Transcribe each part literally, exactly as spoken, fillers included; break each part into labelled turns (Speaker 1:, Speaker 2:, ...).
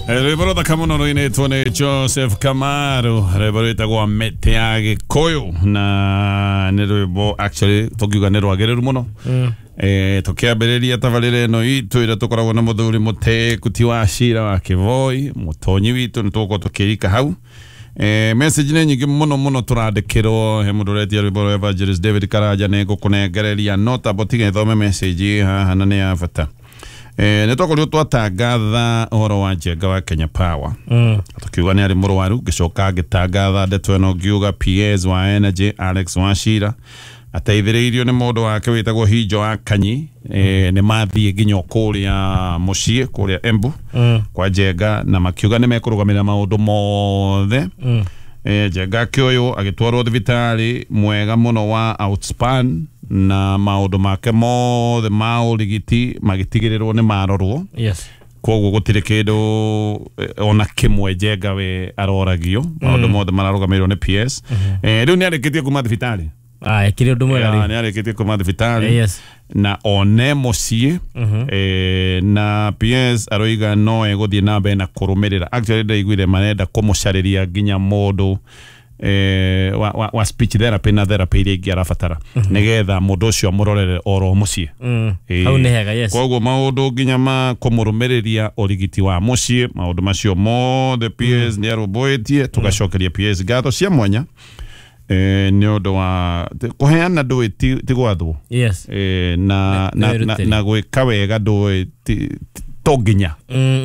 Speaker 1: Rĩboro thaka mũno rũinĩtwo nĩ Joseph Kamaru, rĩboro ĩtagwo Mĩtĩ ya Gĩkũyũ, na nĩ rwĩmbo actually tũngiuga nĩ rwagĩrĩru mũno. Eh, tũkĩambĩrĩria tabarĩra ĩno itũ ĩrĩa tũkoragwo na mũthuri mũteku ti wa cira wa Kĩvoi, mũtonyi witũ nĩ tũgũkorwo tũkĩrika hau. Eh, message nĩ nyingĩ mũno mũno tũrandĩkĩrwo he mũndũ ũretia rwĩmbo rwa Evangelist David Karanja nĩ ngũkũnengereria nota botiga ĩthome message haha na nĩ ya bata. Eh, nĩ twakorirwo twatangatha ũhoro wa Njenga wa Kenya Power. Mm. Tukiuga nĩ arĩ mũrwaru, ngĩcoka ngĩtangatha ndeto ĩno ngiuga P S wa Energy Alex Wachira ateithĩrĩirio nĩ mũndũ wake wĩtagwo Hijo wa Kanyi. Eh, nĩ mathiĩ nginya kũrĩa mũciĩ kũrĩa Embu mm. kwa Njenga na makiuga nĩ mekũrũgamĩrĩra maũndũ mothe. Mm. Eh, Njenga kĩoyo agĩtwarwo thibitarĩ mwega mũno wa Outspan na maũndũ make mothe ma ũrigiti magĩtigĩrĩrwo nĩ marorwo. Yes. Koguo gũtirĩ kĩndũ ona kĩmwe Njenga we aroragio. Maũndũ mothe mararũgamĩrĩrwo nĩ P S. Eh, rĩu nĩ arĩkĩtie kuma thibitarĩ. Ah, kĩrĩ ũndũ mwega rĩ. Nĩ arĩkĩtie kuma thibitarĩ. Yes. Na one mũciĩ eh, na P S aroiga no egũthiĩ na mbere na kũrũmĩrĩra. Actually ndaiguire marenda kũmũcarĩria nginya mũndũ eh, wa, wa, wa speech therapy na therapy iria ingĩ arabatara nĩgetha mũndũ ũcio amũrorere oro mũciĩ. Hau nĩ hega. Yes. Koguo maũndũ nginya ma kũmũrũmĩrĩria ũrigiti wa mũciĩ, maũndũ macio mothe P S nĩ arũmbũĩtie. Tũgacokeria P S ngatho cia mwanya eh, nĩ ũndũ wa kũheana ndũĩ ti gwathwo. Yes. Eh, na na na gwĩka wega ndũĩ to nginya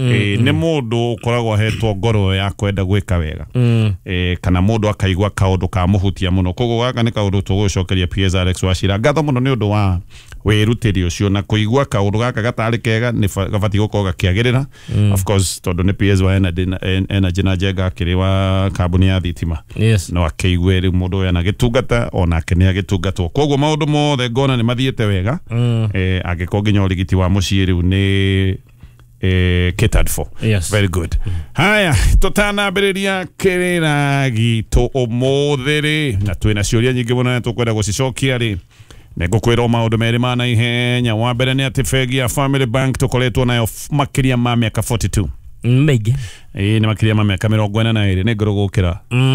Speaker 1: nĩ mũndũ ũkoragwo ahetwo ngoro ya kwenda gwĩka wega eh, kana mũndũ akaigua kaũndũ ka mũhutia mũno. Koguo gaka nĩ kaũndũ tũgũcokeria P S Alex Wachira ngatho mũno nĩ ũndũ wa wĩrutĩri ũcio na kũigua kaũndũ gaka gatarĩ kega nĩ gabatiĩ gũkorwo gakĩagĩrĩra. Of course tondũ nĩ P S wa Energy na Njenga akĩrĩ wa kambuni ya thitima. Yes. No akĩigue rĩu mũndũ ũyũ anagĩtungata onake nĩ agĩtungatwo. Koguo maũndũ mothe ngona nĩ mathiĩte wega eh, angĩkorwo nginya ũrigiti wa mũciĩ rĩu nĩ eh, catered for. Yes. Very good. Mm. Haya, tũtanambĩrĩria kĩrĩra gitũ ũmũthĩ rĩ na twĩna ciũria nyingĩ mũno na tũkwenda gũcicokia rĩ nĩngũkwĩra maũndũ merĩ ma naihenya. Wa mbere nĩ atĩ bengi ya Family Bank tũkoretwo nayo makĩria ma mĩaka forty-two. Maingĩ. Eh, nĩ makĩria ma mĩaka mĩrongo ĩna na ĩrĩ nĩ ngoro gũkĩra.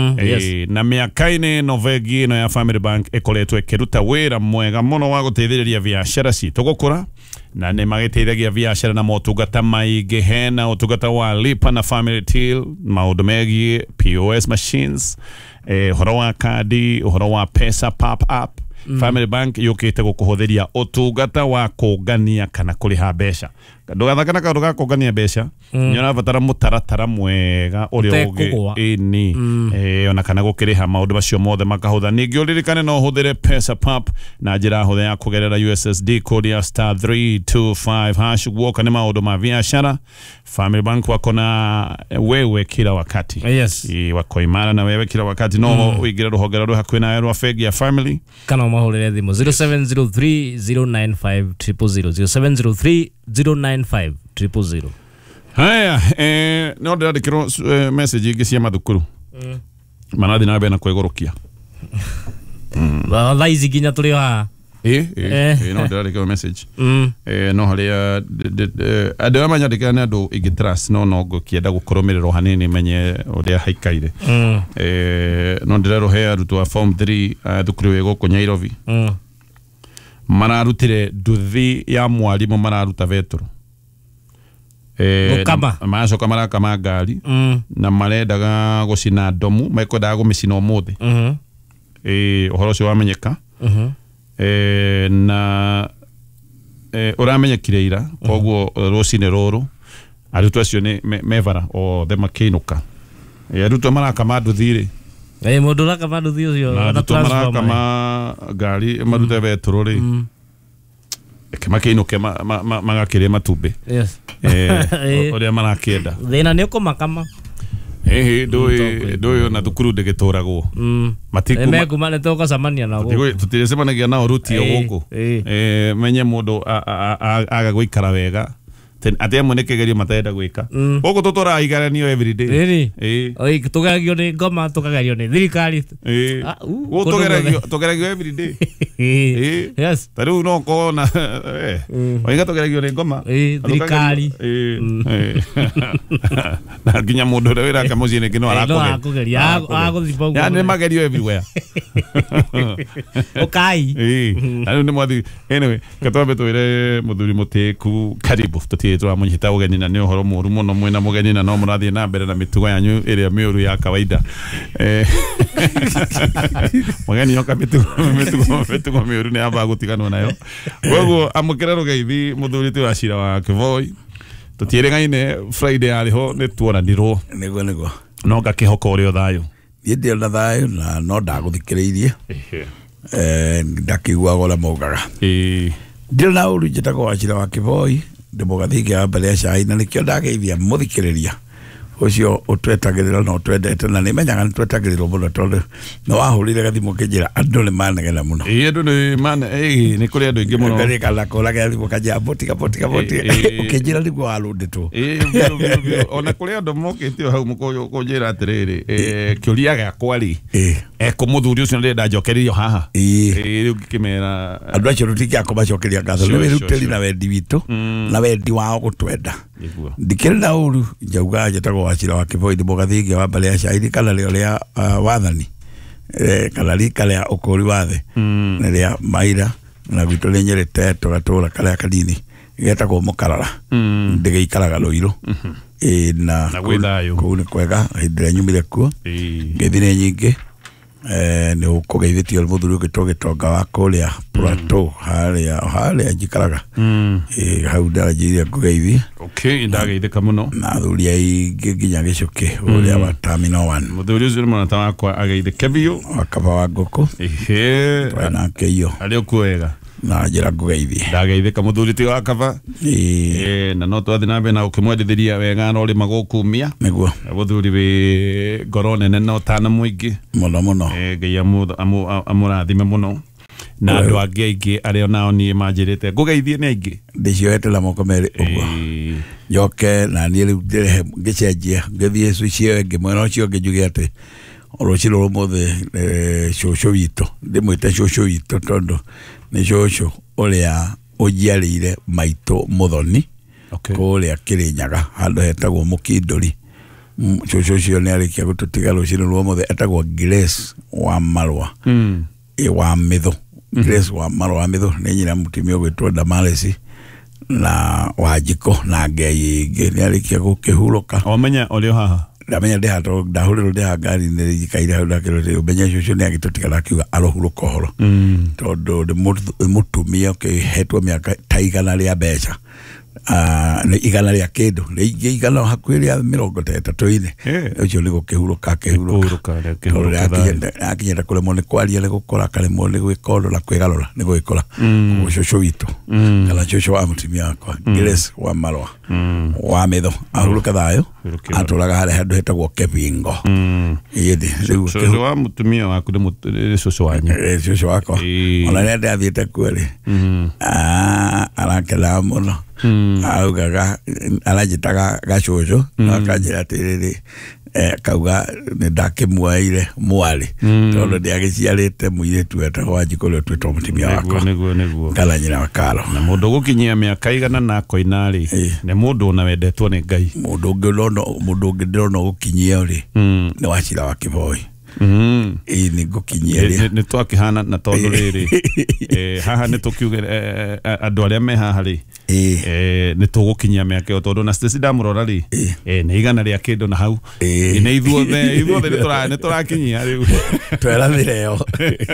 Speaker 1: Eh, na mĩaka-inĩ ĩno bengi ĩno ya Family Bank ĩkoretwo ĩkĩruta wĩra mwega mũno wa gũteithĩrĩria biacara citũ gũkũra na nĩ magĩteithagia biacara na motungata maingĩ. Hena ũtungata wa Lipa na Family Till, maũndũ megiĩ P O S machines, eh, ũhoro wa kandi, ũhoro wa pesa pop up. Mm. Family Bank yũkĩte gũkũhũthĩria ũtungata wa kũngania kana kũrĩha mbeca. Ndũgathaka na kaũndũ ga kũngania mbeca. Nĩ ũrabatara mũtaratara mwega ũrĩa ũngĩ ĩni eh, ona kana gũkĩrĩha maũndũ macio mothe makahũtha. Ningĩ ũririkane no ũhũthĩre pesa pop na njĩra hũthũ ya kũgerera U S S D code ya star three two five hash. Guoka nĩ maũndũ ma biacara. Family Bank wako na wewe kila wakati. Yes. I wako imara na wewe kila wakati. No uingĩre rũhonge rwa hakuhĩ nawe rwa bengi ya Family kana mahũrĩre thimũ zero seven zero three zero nine five zero zero zero zero seven zero three zero nine five zero zero. Haya, eh, no ndĩrandĩkĩrwo message ingĩ cia mathukuru marathi na mbere na kwĩgũrũkia thaa ici nginya tũrĩ haha. Eh, eh, no ndĩrandĩkĩrwo message eh, no harĩa andũ arĩa manyandĩkĩra nĩ andũ ingĩ trust no no ngũkĩenda gũkũrũmĩrĩrwo hanini menye ũrĩa haikaire. Eh, no ndĩrerũhe arutwo a form three thukuru wĩ gũkũ Nyairobi mararutire nduthi ya mwarimũ mararuta vetro. Eh, macoka marakama ngari na marendaga gũcina ndomu mekwendaga gũmĩcina ũmũthĩ. Eh, ũhoro ũcio wamenyeka eh, na eh, ũramenyekire ira. Koguo rũcinĩ rũrũ arutwo acio nĩ mevara othe makĩinũka. Eh, arutwo marakama nduthi rĩ eh, mũndũ ũrakama nduthi ũcio na arutwo marakama ngari marute vetro rĩ makĩinũke magakĩrĩa matumbĩ. Yes. Eh, ũrĩa marakĩenda thĩna nĩ ũkũmakama. Eh, ndũĩ ndũĩ na thukuru ndĩgĩtũragwo. Matikuma nĩ tũgũcemania nao. Tũtirĩcemanagia nao ruti o gũkũ. Eh, menye mũndũ aga gũikara wega atia mwene kegerio matenda gwika goko tutora igaranio every day
Speaker 2: really eh oi tugeragio ni ngoma tukagerio ni thirikari
Speaker 1: eh go tugeragio tugeragio every day eh
Speaker 2: yes
Speaker 1: taru no kona eh oiga tugeragio ni ngoma
Speaker 2: eh thirikari
Speaker 1: eh na ginya mundu ria wira kamuzi ni kino arakugeria
Speaker 2: akugeria aguthipa
Speaker 1: ya ni magerio everywhere
Speaker 2: okay
Speaker 1: eh taru ni mwathi anyway katwambe twire muthuri mutiku karibu tutie twa munyita ugeni na ni uhoro muru muno mwina mugeni na no murathie na mbere na mitugo yanyu iria miuru ya kawaida eh mugeni yoka mitugo mitugo mitugo miuru ni amba gutiganwa nayo koguo amukira rugeithi muthuri tu acira wa Kivoi tutiere gaine Friday ariho ni tuoranirwo
Speaker 3: niguo niguo
Speaker 1: no ngakihoko urio thayo
Speaker 3: yende na thayo na no ndaguthikiriirie eh ndakigwa gora mugaga
Speaker 1: eh
Speaker 3: ndira na uru njitagwo acira wa Kivoi ndimugathinge wa mbere ya cai na nikio ndageithia muthikiriria ucio utwetagirira no twendete na nimenyaga nitwetagirira muno tondu no wahurire gathimu kinjira andu ni manegena muno
Speaker 1: eh andu ni man eh ni kuri andu ingi muno
Speaker 3: ngari kala kola gari mukaja botika botika botika ukinjira niguo warunditwo
Speaker 1: eh bio bio bio ona kuri andu mokitio hau mukoyo kunjira atiriri eh kiuria gakwa ri eh kumuthuri ucio ndenda njokeririo haha
Speaker 3: eh
Speaker 1: riu ngikimera
Speaker 3: andu acio rutiki akomacokeria ngatho ni wiruteri na wendi witu na wendi wao gutwenda ndikiri na uru njauga njetagwo acira wa Kivoi ndimugathinge wa mbere ya cai kana rio ria wathani eh kana rika ria ukuri wathe na ria maira na gwitu ni nyerete tugatura karia kanini getagwo mukarara ndigeikaraga Ruiru eh na kuu ni kwega hindire nyumire kuo ngethire nyingi eh ni ukugeithitio muthuri ugitoge tonga wa kuria plateau haria haria njikaraga eh hau ndajiria kugeithia
Speaker 1: okay ndageithika muno
Speaker 3: na thuri ai nginya gicuki uria wa terminal one
Speaker 1: muthuri ucio mwana ta wakwa ageithike biu
Speaker 3: akaba wa ngoko
Speaker 1: ehe
Speaker 3: na keio
Speaker 1: ari okuwega
Speaker 3: na njira kugeithia
Speaker 1: ndageithika muthuri ti wakaba eh na no twathi nambe na ukimwendithiria wega no ri magukumia
Speaker 3: niguo
Speaker 1: muthuri wi ngoro nene no tana muingi
Speaker 3: muno muno
Speaker 1: eh ngai amurathime muno na andu angi aingi aria nao ni manjirite ngugeithie ni aingi
Speaker 3: ndicioete la moko meri uguo njoke na ni riu ndirehe ngicenjia ngithie icio cio ngimwena ucio ngijuge ati oruciro rumuthe cũcũ witũ ndimwite cũcũ witũ tondu ni cũcũ uria ujiarire maitũ Muthoni kuria Kirinyaga handu hetagwo Mukinduri cũcũ cio ni arikia gututiga ruciro rumuthe etagwo Grace wa Marwa e wa Mitho Grace wa Marwa Mitho ni nyina mutimio gwitwo Damaresi na Wanjiko na Ngai ingi ni arikia gukihuruka
Speaker 1: omenya ulio haha
Speaker 3: ndamenya ndi hato ndahuriro ndi hangari ni jikaire hau ndakiro ndi umenya cũcũ ni agitutika akiuga arohuruka horo tondu ndi mutumia ukihetwo miaka ta igana ria mbeca ah ni igana ria kindu ni igana hakuhi ria mirongo tatu ine ucio ni gukihuruka kihuruka akinyenda kuremwo ni kwaria ni gukora karemwo ni gwikoro na kwigarura ni gwikora cũcũ witu kana cũcũ wa mutumia wakwa Grace wa Marwa wa Mitho ahuruka thayo aturaga haria handu hetagwo Kebingo yedi
Speaker 1: cũcũ wa mutumia waku ni cũcũ wanyu
Speaker 3: cũcũ wakwa ona ni ndathiite kweri ah arakela muno augaga aranjitaga gacũcũ akanjira atiriri eh kauga ni ndakimwaire mwari tondu ndiagiciarite muiretu wetagwo Wanjiko rio twitwo mutimia wakwa
Speaker 1: niguo niguo
Speaker 3: kala nyina wakaro
Speaker 1: na mundu gukinyia miaka igana na koina ri ni mundu una wendetwo ni Ngai
Speaker 3: mundu ungi no mundu ungi ndirona gukinyia ri ni Wacira wa Kivoi
Speaker 1: mm
Speaker 3: ii ni gukinyia
Speaker 1: ni twakihana na tondu riri eh haha ni tukiuge andu aria me haha ri eh ni tugukinyia miaka tondu na Stacy ndamurora ri eh ni igana ria kindu na hau ni ithuothe ithuothe ni tura ni turakinyia riu
Speaker 3: tweranire yo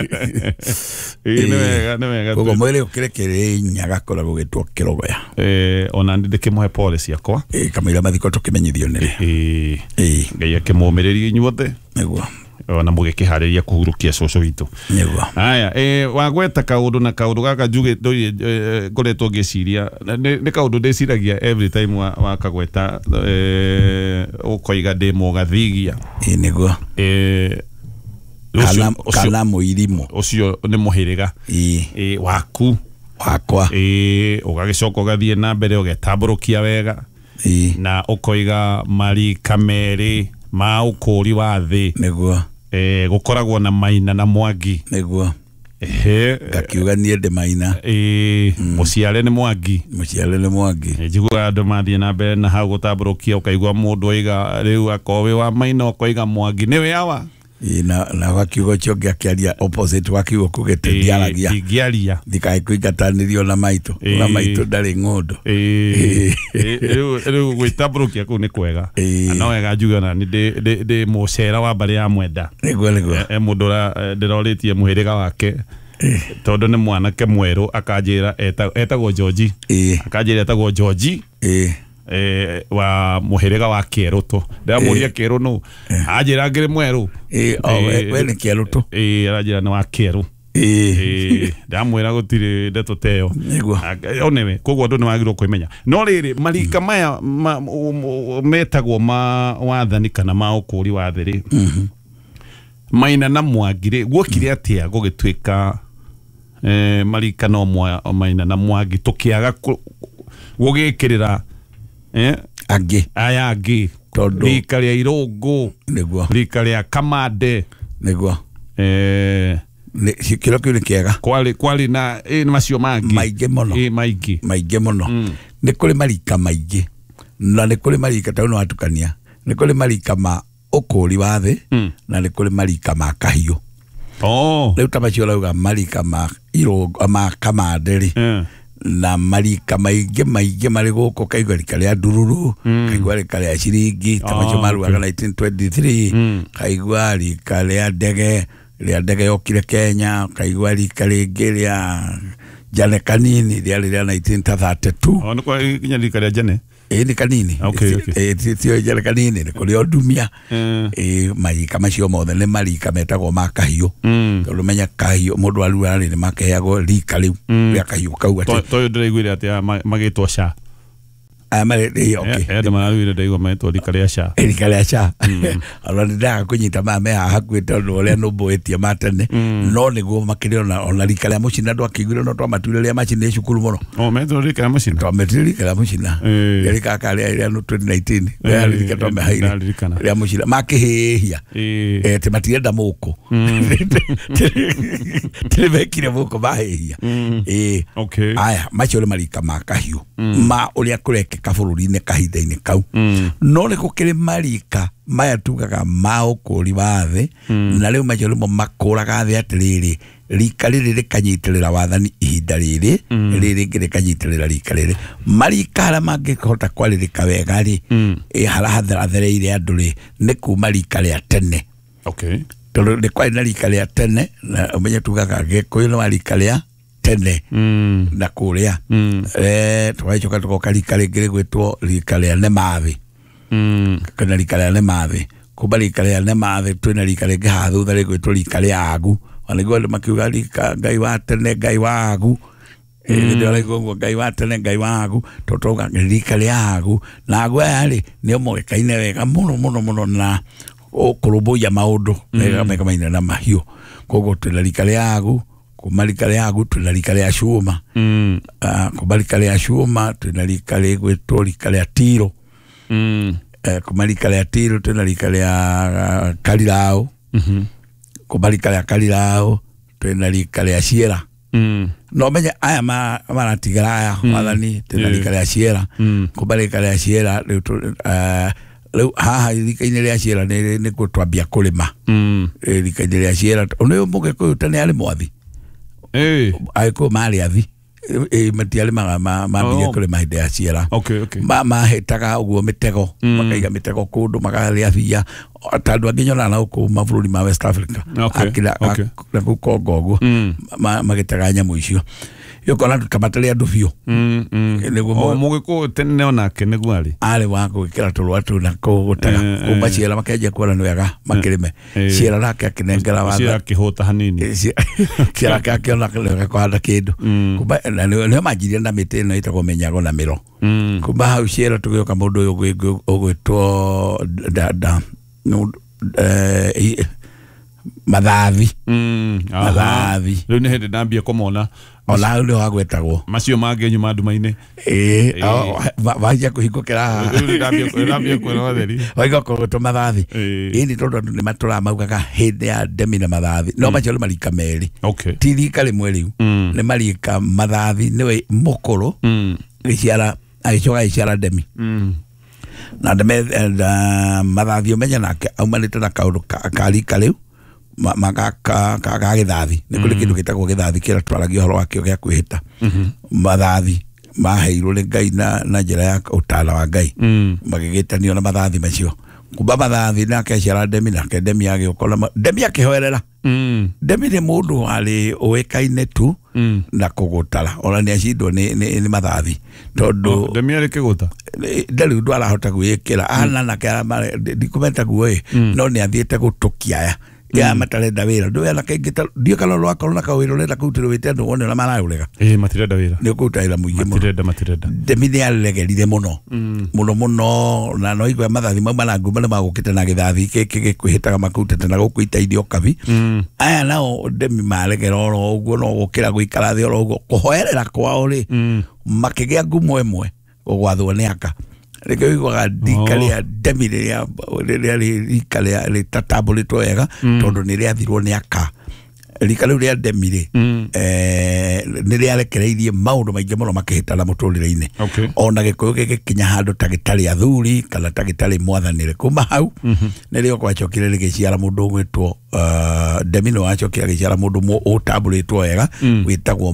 Speaker 1: ni wega ni wega
Speaker 3: gogo mwele ukirekere nyaga kora gugitwo Kirogoya
Speaker 1: eh ona ndikimuhe pole ciakwa
Speaker 3: eh kamira mathiko tukimenyithio ni
Speaker 1: eh eh Ngai akimumiririe inyuothe
Speaker 3: niguo
Speaker 1: ona mugikihariria kuhurukia cũcũ witu
Speaker 3: niguo
Speaker 1: haya eh wagweta kaundu na kaundu gaka njuge ngoretwo ngiciria ni kaundu ndiciragia every time wa wakagweta eh ukoiga ndi mugathigia
Speaker 3: eh niguo
Speaker 1: eh
Speaker 3: kana kana muirimo
Speaker 1: ucio ni muhiriga
Speaker 3: eh
Speaker 1: eh waku
Speaker 3: wakwa
Speaker 1: eh ugagicoka ugathie na mbere ugetamburukia wega
Speaker 3: eh
Speaker 1: na ukoiga marika meri ma ukuri wa thi
Speaker 3: niguo
Speaker 1: eh gukoragwo na Maina na Mwangi
Speaker 3: niguo
Speaker 1: eh
Speaker 3: gakiuga nie de Maina
Speaker 1: eh muciare ni Mwangi
Speaker 3: muciare ni Mwangi
Speaker 1: njigua andu mathie na mbere na hau gutamburukia ukaigwa mundu oiga riu akowe wa Maina ukoiga Mwangi niwe awa
Speaker 3: na na wakiugo chonge akiaria opposite wakiugo kugetegiaragia
Speaker 1: igiaria
Speaker 3: dikai kuigatanirio na maito na maito ndari ngondo
Speaker 1: eh riu riu gwitamburukia ku ni kwega na wega njuga na ni de de mucera wa bari ya mwenda
Speaker 3: niguo niguo
Speaker 1: e mundu ndiroritie muhiriga wake tondu ni mwanake mweru akanjira etagwo George akanjira etagwo George eh eh wa muhiriga wa Kieruto ndamuria Kieru no ajira ngiri mweru
Speaker 3: eh o we ni Kieruto
Speaker 1: eh ajira ni wa Kieru eh ndamwira gutire ndeto teo
Speaker 3: niguo
Speaker 1: onewe koguo andu ni magirwo kwimenya no riri marika maya metagwo ma wathani kana ma ukuri wa thiri Maina na Mwangi ri gwokire atia gugitwika eh marika no mwa Maina na Mwangi tukiaga gugikirira eh
Speaker 3: agi
Speaker 1: aya agi tondu rika ria Irungu
Speaker 3: niguo
Speaker 1: rika ria Kamande
Speaker 3: niguo
Speaker 1: eh
Speaker 3: ni kiro kiro kiega
Speaker 1: kwali kwali na eh macio mangi
Speaker 3: maige mono
Speaker 1: eh maigi
Speaker 3: maige mono ni kuri marika maige na ni kuri marika tauno watukania ni kuri marika ma ukuri wa thi na ni kuri marika ma kahiu
Speaker 1: oh
Speaker 3: riu tamacio lauga marika ma Irungu ma Kamande ri na marika maige maige mari guko kaigwa rika ria Ndururu kaigwa rika ria Ciringi tamacio maruaga nineteen twenty-three kaigwa rika ria Ndege ria Ndege yokire Kenya kaigwa rika ringi ria Jane Kanini ria ria nineteen thirty-two
Speaker 1: oh ni kwa kinya rika ria Jane
Speaker 3: eh ni Kanini
Speaker 1: okay okay
Speaker 3: eh tio Jane Kanini ni kuri Odumia eh marika macio mothe ni marika metagwo ma kahiu tondu menya kahiu mundu arua ri ni makeagwo rika riu ria kahiu kau ati
Speaker 1: to ndireiguire atia magitwo sha
Speaker 3: ah mare eh okay
Speaker 1: eh ndo mararuire ndaigwa metwo rika ria sha
Speaker 3: rika ria sha ala ndaga kunyita mame hakuä tondu uria numbuitie matene no niguo makirio na ona rika ria mucina ndu akiguire no twamatuire ria macini cukuru muno
Speaker 1: o metwo rika ria mucina
Speaker 3: twametire rika ria mucina rika kale ria no twenty nineteen ria rika twamehaire ria mucina makihihia eh te matirenda muko te bekire muko bahihia eh
Speaker 1: okay
Speaker 3: aya macio marika makahiu ma uria kureke kabũrũri-inĩ kahinda-inĩ kau no nĩ gũkĩrĩ marika maya tugaga ma ũkũri wa thĩ na rĩu macio rĩmwe makũraga thĩ atĩrĩrĩ rika rĩrĩ rĩkanyitĩrĩra wathani ihinda rĩrĩ rĩrĩ rĩngĩ rĩkanyitĩrĩra rika rĩrĩ marika harĩa mangĩhota kwarĩrĩka wega rĩ harĩa hathereire andũ rĩ nĩ kuma rika rĩa tene
Speaker 1: okay
Speaker 3: tondũ nĩ kwarĩ na rika rĩa tene na ũmenye tugaga Gĩkũyũ nĩ wa rika rĩa tene na kuria eh twaichoka tukoka rika ringi rigwitwo rika ria Nemathi kana rika ria Nemathi kuba rika ria Nemathi twina rika ringi ha thutha rigwitwo rika ria Agu wanigwa makiuga rika Ngai wa tene Ngai wa Agu eh ndio alikuwa Ngai wa tene Ngai wa Agu totoga rika ria Agu na Agu yari ni omwekaine wega muno muno muno na okurubuya maundu wega meka maina na mahiu kogo twina rika ria Agu kumarika ria Agu twina rika ria Cuma mm ah kumarika ria Cuma twina rika rigwitwo rika ria Tiro mm eh kumarika ria Tiro twina rika ria Karirao mhm kumarika ria Karirao twina rika ria Ciera mm no menya aya ma maratigara aya wathani twina rika ria Ciera kumarika ria Ciera riu eh riu haha rika-inĩ ria Ciera nĩ gũtwambia kũrĩma mm rika-inĩ ria Ciera ũnĩ Mũgĩkũyũ tene arĩ mwathi eh aiko mali athi e matiale ma ma mambire kule mahinde ya Ciera
Speaker 1: okay okay
Speaker 3: ma ma hetaga uguo mitego makaiga mitego kundu makali athia tandu anginyona na uko mabũrũri ma West Africa akila na kukongo uguo magitega nyamu icio yokona tukamatale andu biu
Speaker 1: niguo Mũgĩkũyũ tene onake niguo ari
Speaker 3: ari wa gwikira tulwatu na kugutaga kuma Ciera makenje kuona ni wega makirime Ciera nake akinengera watha
Speaker 1: Ciera kihota hanini
Speaker 3: Ciera kake ona kwanda kindu kuma na ni majirie na miti no itagwo menyago na miro kuma hau Ciera tugioka mundu uyu ugwitwo dada no eh Mathathi
Speaker 1: mm Mathathi riu ni hindi ndambia kumona
Speaker 3: Ona ule wagwetagwo.
Speaker 1: Macio mange nyuma nduma-ini.
Speaker 3: Eh, vaja kuhingukira.
Speaker 1: Rambia kwera theri.
Speaker 3: Waiga kuruto mathathi. Ini tondu ni matura maugaga hindi ya ndemi na mathathi. No macio ni marika meri.
Speaker 1: Okay.
Speaker 3: Ti rika rimwe riu. Ni marika mathathi niwe mukuru. Giciara agicoka giciara ndemi. Na ndeme mathathi umenya nake aumanite na kaundu ka rika riu. Maka ka ka githathi ni kuri kindu gitagwo githathi kira twaragio horo wakio gya kwihita mathathi maheirwo ni Ngai na na njira ya utala wa Ngai magigitanio na mathathi macio kuba mathathi na keciara ndemi na ndemi yage ukona ndemi akihoerera ndemi ni mundu ali uikaine tu na kugutara ona ni acindwo ni ni mathathi tondu
Speaker 1: ndemi ari kiguta
Speaker 3: ndari ndu arahota gwikira ana na kara ndikumenta guoe no ni athiete gutukiaya ya matarenda wira ndu yana kaingita dio kala lwako na kawiro leta kutiro witendo wone na mara ulega
Speaker 1: eh matirenda wira
Speaker 3: ni kutaira muingi
Speaker 1: matirenda matirenda
Speaker 3: ndemini alegerire muno muno muno na no igwe mathathi mau mana ngumana magukite na githathi kiki gikuhitaga makutete na gukuita idio kabi aya nao ndemi malegera oro uguo no gukira guikara thi oro uguo kuhoerera kwao ri makigia ngumo emwe gwathwo ni aka Reke igwaga dikale ya demire ya rikale ya tatabulitwo wega tondu ni riathirwo ni aka rikale ria demire eh ni riarekereirie maundu maingi muno makihitana muturire-ini ona gikuyu gikinya handu tagitari athuri kana tagitari mwathanire kuma hau ni rio kwachokire rigiciara mundu gwitwo demino achokira giciara mundu utabulitwo wega witagwo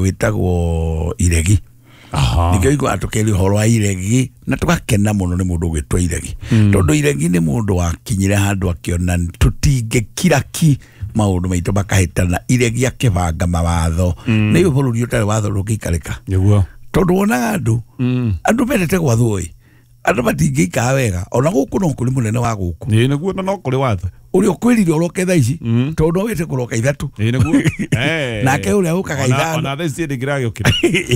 Speaker 3: witagwo iregi Niko iko atokeli horo wa iregi na tukakena muno ni mundu gwitwa iregi tondu iregi ni mundu wakinyire handu akiona tutige kiraki maundu maitu makahitana iregi akibanga mawatho ni yo bururi utari watho rugikarika
Speaker 1: niguo
Speaker 3: tondu wona andu andu merete gwathoi andu matingika wega ona guku no kuri munene wa guku
Speaker 1: ni niguo no kuri watho
Speaker 3: uri okwirire oroke thaici tondu wite kuroka ithatu
Speaker 1: ni niguo eh
Speaker 3: nake uri ukaga ithano
Speaker 1: ona thaici ndi kiragio kire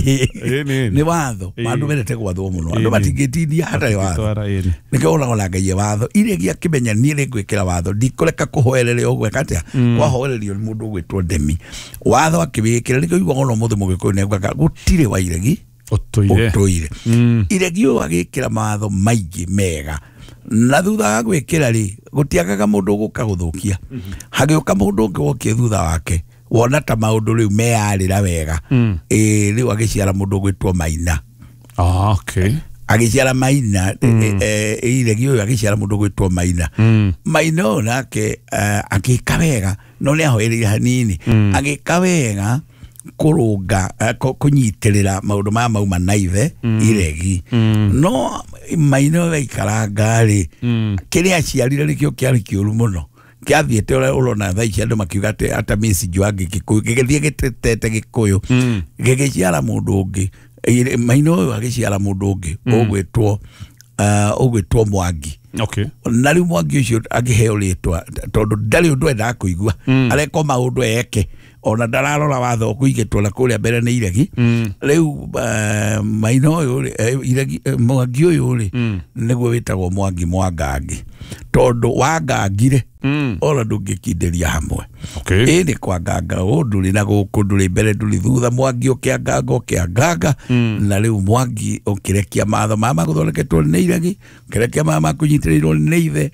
Speaker 3: ni ni watho mandu merete gwathwo muno andu matingitiithia hatari watho nike ona ona Ngai watho iregi akimenya ni ri gwikira watho ndikureka kuhoerere ogwe katia kwahoererio ni mundu gwitwo ndemi watho akibikira nike igwa ono muthu mugikuyu ne gwa gutire wa iregi
Speaker 1: otoire
Speaker 3: otoire iregi yo agikira matho maigi mega na thutha wa gwikira ri gutiagaga mundu guka guthukia hagioka mundu ungi wokie thutha wake wona ta maundu riu meyarira wega eh riu agiciara mundu gwitwo Maina
Speaker 1: ah okay
Speaker 3: agiciara Maina eh iregi yo agiciara mundu gwitwo Maina Maina onake akika wega no ni ahoerire hanini agika wega kurunga kunyitirira maundu ma mauma naithe iregi no Maina weikaranga ri kiri aciarire rikio kiari kiuru muno kiathiete ora urona thaici andu makiuga ati ata Miss Jwangi Gikuyu gigithie gitete Gikuyu gigiciara mundu ungi Maina uyu agiciara mundu ungi ugwitwo ugwitwo Mwangi
Speaker 1: okay
Speaker 3: na riu Mwangi ucio agiheo ritwa tondu ndari undu enda kuigua areko maundu eke ona ndararora watho kuigitwo na kuria mbere ni iregi riu Maina uyu iregi Mwangi uyu ri niguo witagwo Mwangi Mwangangi tondu wangangire ona ndungikinderia hamwe
Speaker 1: okay
Speaker 3: ini kwanganga unduri na guku nduri mbere nduri thutha Mwangi ukianganga ukianganga na riu Mwangi ukirekia matho mama guthondeketwo ni iregi ukirekia mama kunyitirirwo ni ithe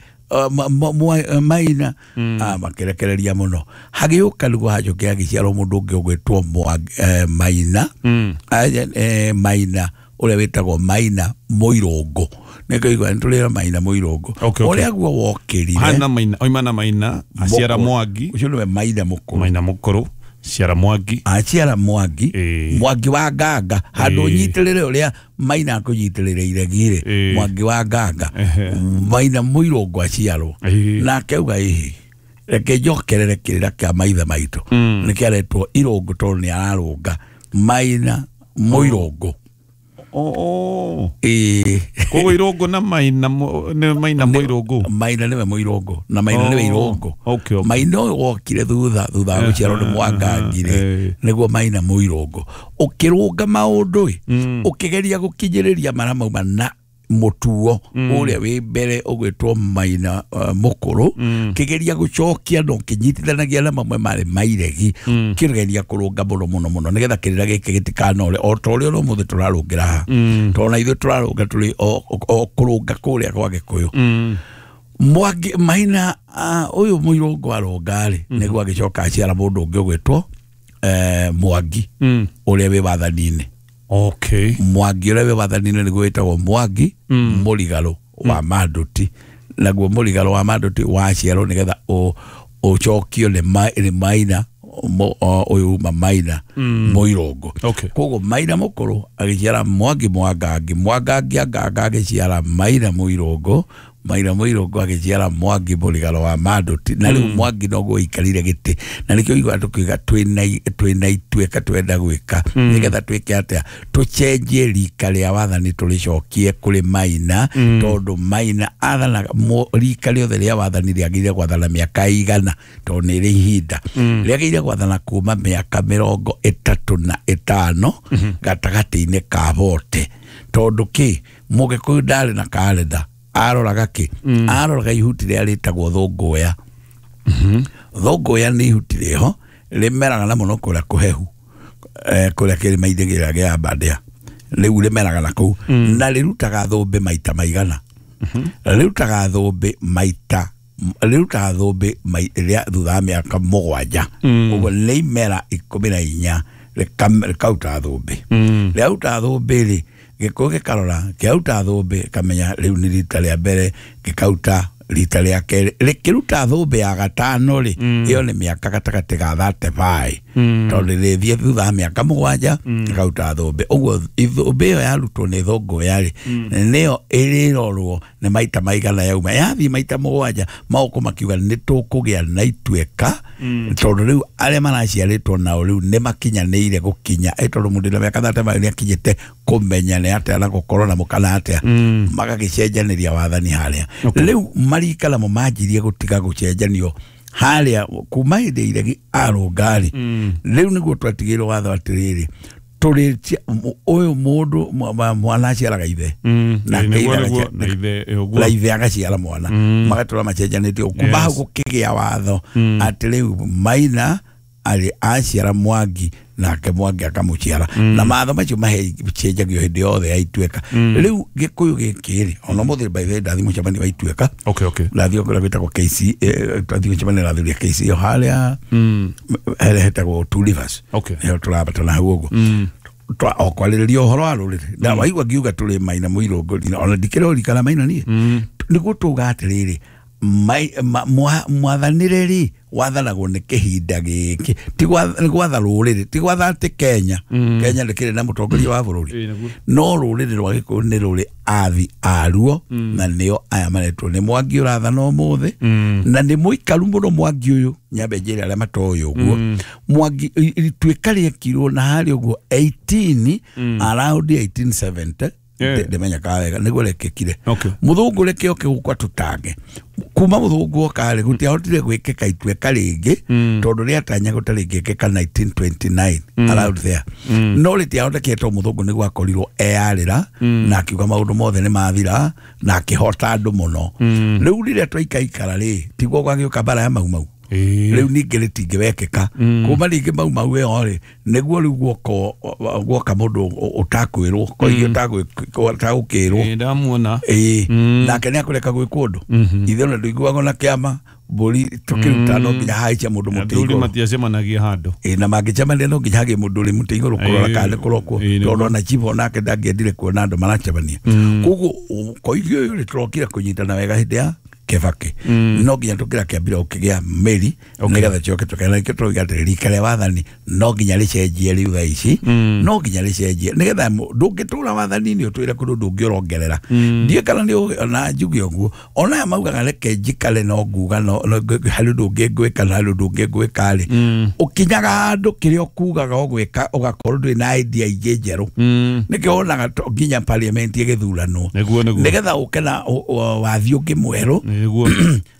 Speaker 3: Maina makirekereria muno hagiuka niguo hajoke agiciarwo mundu ungi ugwitwo Maina Maina uria witagwo Maina Muirongo niko igwa ntulira Maina Muirongo uria guo wokirire
Speaker 1: hana Maina oimana Maina aciara Mwangi
Speaker 3: ucio niwe Maina mukuru
Speaker 1: Maina mukuru ciara Mwangi
Speaker 3: aciara Mwangi Mwangi wa Nganga handu nyitirire uria Maina kunyitirire iregire Mwangi wa Nganga Maina Muirongo aciarwo na keuga ihi reke njokerere kirira kia maithe maitu nikiaretwo Irongo tondu ni ararunga Maina Muirongo
Speaker 1: oh
Speaker 3: eh
Speaker 1: kogo Irongo na Maina ne Maina Muirongo
Speaker 3: Maina niwe Muirongo na Maina niwe Irongo
Speaker 1: okay
Speaker 3: Maina wokire thutha thutha guciarwo ni Mwangangire niguo Maina Muirongo ukirunga maundu ukigeria gukinyiriria mara mauma na mutuo uria wi mbere ugwitwo Maina Mukuru kigeria gucokia no kinyitithanagia na mamwe mari mairegi kigeria kurunga muno muno muno nigetha kirira giki gitikanore o torio no muthe turarungira tona ithu turarunga turi o kurunga kuria kwa Gikuyu Mwangi Maina uyu muirongo arongari niguo agicoka aciara mundu ungi ugwitwo eh Mwangi uria wi wathanine.
Speaker 1: Okay.
Speaker 3: Mwangi uria wi wathanine niguo witagwo Mwangi Murigalo wa Maduti naguo Murigalo wa Maduti waciarwo nigetha ucokio ni Maina uyu Maina Muirongo. Koguo Maina Mukuru agiciara Mwangi Mwangangi Mwangangi aganga agiciara Maina Muirongo Maina Muirongo agiciara Mwangi Murigalo wa Maduti na riu Mwangi noguo ikarire giti na nikio igwa tukiga twina twina itweka twenda gwika nigetha twike atia tucenjie rika ria wathani tulicokie kuri Maina tondu Maina athana rika riothe ria wathani riagire gwathana miaka igana tondu ni ihinda riagire gwathana kuma miaka mirongo itatu na itano gatagati-ini ka vote tondu ki Mugikuyu ndari na kalenda aroraga ki aroraga ihuti ria ritagwo thunguya thunguya ni ihuti riho rimeraga na muno kuria kuhehu eh kuria kirima idigira gia Aberdare riu rimeraga na ku na rirutaga thumbi maita maigana rirutaga thumbi maita rirutaga thumbi ria thutha miaka mugwanja uguo ni imera ikumi na inya rikauta thumbi riauta thumbi ri Gikuyu gikarora kiauta thumbi kamenya riu ni rita ria mbere gikauta rita ria keri rikiruta thumbi ya gatano ri iyo ni miaka gatagati ga thirty-five tondu rithie thutha miaka mugwanja gikauta thumbi uguo thumbi iyo yarutwo ni thunguya ri niyo irirorwo ni maita maigana yauma yathi maita mugwanja mauko makiuga ni tukugia na itweka tondu riu aria maraciaritwo nao riu ni makinyanire gukinya tondu mundu na miaka thirty-five ni akinyite kumenya ni atia na gukorwo na mukana atia magagicenjaniria wathani haria riu marikala mo majirie gutiga gucenjanio haria kuma hindi iregi arungari riu niguo twatigirwo watho atiriri turi uyu mundu mwana aciaraga ithe na ithe ithe agaciara mwana magatura macenjanitio kuma hau gukigia watho ati riu Maina ari aciara Mwangi nake Mwangi akamuciara na matho macio mahe cenjagio hindi yothe ya itweka riu Gikuyu gikiri ona muthiri by the ndathi mucemani wa itweka
Speaker 1: okay okay
Speaker 3: ndathi okora gwitagwo K C ndathi mucemani na thuri K C haria hele hetagwo Two Rivers
Speaker 1: okay
Speaker 3: yo turabatana hau uguo twa okwariria uhoro wa ruriri na waigua ngiuga turi Maina Muirongo ona ndikire urikana Maina ni niguo tuga atiriri mwathanire ri wathanagwo ni kihinda giki ti gwatha ruriri ti gwatha ati Kenya Kenya ndikire na mutongoria wa bururi no ruriri rwa Gikuyu ni ruri athi aruo na nio aya maretwo ni Mwangi urathana umuthi na ni muikaru muno Mwangi uyu nyambe njire aria matoyo uguo Mwangi itweka riekirwo na hari uguo eighteen around eighteen seventy ndemenya kawega niguo rekekire muthungu reke oke gukwa tutange kuma muthungu okare gutia hotire gwikeka itweka ringi tondu ria tanya gutari ngikeka nineteen twenty-nine around there no ritia hoteketwo muthungu niguo akorirwo earira na akiuga maundu mothe ni mathira na akihota andu muno riu riria twaikaikara ri tiguo gwagiuka bara ya mau mau riu ningi ritingewekeka kuma ringi mau mau yo ri niguo riu guoko guoka mundu utakwirwo koigio utagukirwo
Speaker 1: ndamuona
Speaker 3: eh nake ni akureka gwikundu ithe na nduiguago na kiama mburi tukiruta no nginya haicha mundu mutigo
Speaker 1: matiacemanagia handu
Speaker 3: eh na mangicemania no nginya hage mundu ri mutigo rukorora kandi kuroko tondu na chivo nake ndangiendire kuona andu maracemania koguo koigio ri turokira kunyitana wega hindi ya Kibaki no nginya tukira kiambira ukigia meri nigetha cioke tukena kitro gatiriri kare wathani no nginya ricenjie riu tha ici no nginya ricenjie nigetha ndungitura wathani ni utwire kundu ndungiorongerera ndie kana ni ona njugi oguo ona maugaga reke njikare no nguga no hari ndungi ngwika na hari ndungi ngwika ri ukinyaga handu kirio kugaga ogwika ugakorwo ndwi na idea ingi njeru nikio onaga nginya parliament igithurano nigetha ukena wathi ungi mweru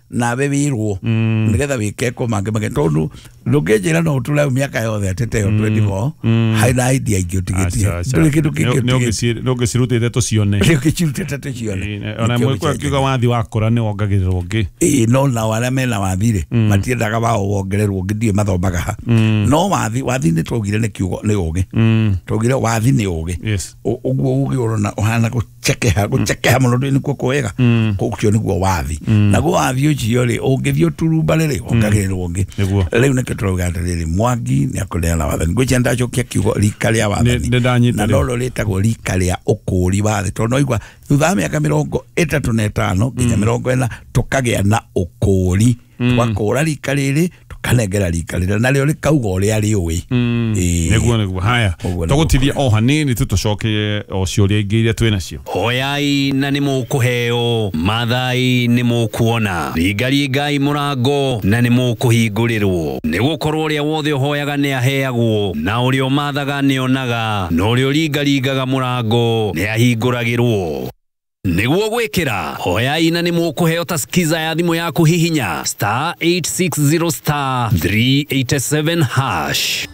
Speaker 3: na we wirwo nigetha wike ko mange mange tondu ndungejira no utula miaka yothe atete yo twenty-four haina idea ingĩ utigitie nduri kindu kingĩ
Speaker 1: no gicirutite to cione
Speaker 3: ndio gicirutite to cione
Speaker 1: ona mwe kwa kiuga wathi wakora ni wongagirwo ngi
Speaker 3: eh no na wala mena wathire matiendaga ba wongererwo ngithie mathomaga ha no wathi wathi ni tugire ni kiugo ni ugi tugire wathi ni ugi uguo ugi urona uhana guchekeha guchekeha muno ni kuo kwega kukio niguo wathi naguo wathi ucio ri ungithio turumba riri wongagirwo ngi riu nä kä tå rauga atä rä rä Mwangi nä akå neana wathani ngå cia ndacokia kiugo rika rä a wathani na no rå rä tagwo rika rä a å kå ri wathä tondå no igua thutha wa mä aka mä rongo ä tatå na ä tano nginya mä rongo ä na tå kagä a na å kå ri twakå ra rika rä rä kanengera rika rä na rä o rä kauga å rä a rä å ä
Speaker 1: niguo niguo haya tågåtithia o hanini tu tåcokie o ciåria ingä iria twä nacio
Speaker 4: hoyai na nä må kå heo mathai nä må kuona ringaringai må rango na nä må kå hingå rä rwo nä gå korwo å rä a wothe å hoyaga nä aheagwo na å rä o mathaga nä onaga na å rä o ringaringaga må rango nä ahingå ragä rwo niguo gwikira hoyai na ni mukuheo ta skiza ya thimu yaku hihinya star eight six zero star three eight seven hash.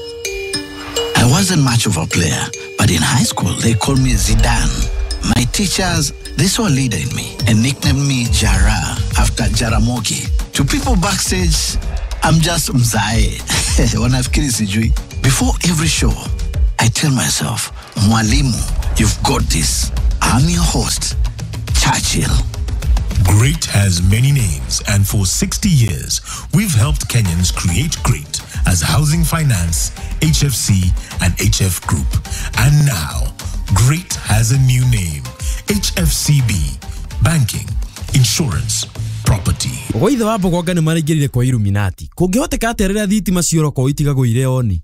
Speaker 5: I wasn't much of a player, but in high school they called me Zidane. My teachers, they saw a leader in me and nicknamed me Jara after Jaramogi. To people backstage, I'm just Mzae. Wanafikiri sijui. Before every show, I tell myself, Mwalimu, you've got this. I'm your host, Churchill.
Speaker 6: Great has many names, and for sixty years, we've helped Kenyans create great as Housing Finance, H F C, and H F Group. And now, great has a new name, H F C B, Banking, Insurance, Property.
Speaker 7: Goitha wa Bogonga nĩ maraingĩrire kwa Illuminati. Kũngĩhoteka atĩa rĩrĩa thitima cioroko itigagũire oni?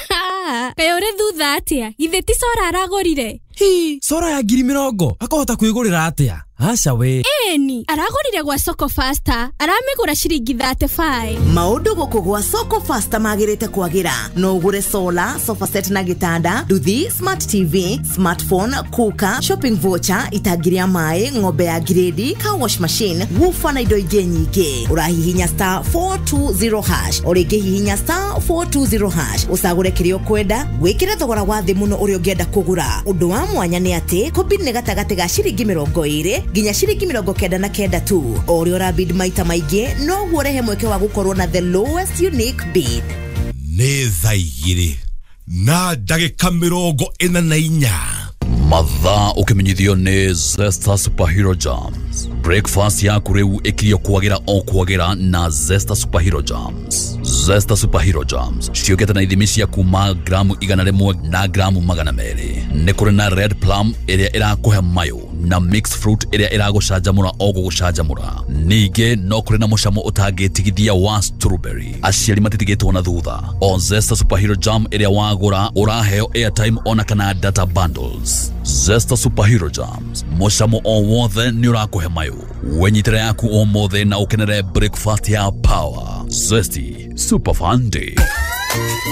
Speaker 8: Kayo re thutha atia, ithe ti Sora aragorire.
Speaker 7: Hi, Sora ya ngiri mĩrongo, akahota kwĩgũrĩra atĩa? Aca we.
Speaker 8: Eni, aragorire gwa Soko Faster, aramĩgũra ciringi thirty-five.
Speaker 9: Maũndũ gũkũ gwa Soko Faster magĩrĩte kwagĩra. No ũgũre solar, sofa set na gĩtanda, nduthi, smart T V, smartphone, kuka, shopping voucher, itangi rĩa maĩ, ng'ombe ya grade, car wash machine, woofer na indo ingĩ nyingĩ. Ũrahihinya star four two zero hash, o rĩngĩ hihinya star four two zero hash. Ũcagũre kĩrĩa ũkwenda, gwĩkĩra thogora wa thĩ mũno ũrĩa ũngĩenda kũgũra. Ũndũ wa mwanya nĩ atĩ, kombini nĩ gatagatĩ ga ciringi mĩrongo ĩrĩ ginya ciringi mĩrongo kenda na kenda tu. O rĩo rabid maita maingĩ, no guorehe mweke wa gũkorwo na the lowest unique bid.
Speaker 10: Nĩ thaa igĩrĩ na ndagĩka mĩrongo ĩna na inya.
Speaker 4: Mathaa ũkĩmenyithio nĩ Zesta Superhero Jams. Breakfast yaku rĩu ĩkirio kwagĩra o kwagĩra na Zesta Superhero Jams. Zesta Superhero Jams ciũkĩte na ithimi cia kuma gramu igana rĩmwe na gramu magana merĩ. Nĩ kũrĩ na red plum ĩrĩa ĩrakũhe mayo na mixed fruit ĩrĩa ĩragũcanjamũra o gũgũcanjamũra. Ningĩ no kũrĩ na mũcamo ũtangĩtigithia wa strawberry. Aciari matitigĩtwo na thutha. O Zesta Superhero Jam ĩrĩa wagũra ũraheo airtime ona kana data bundles. Zesta Superhero Jams, mũcamo o wothe nĩ ũrakũhe mayo. Wenyitĩra yaku o mothe na ũkenere breakfast ya power. Zesty Super Fun Day.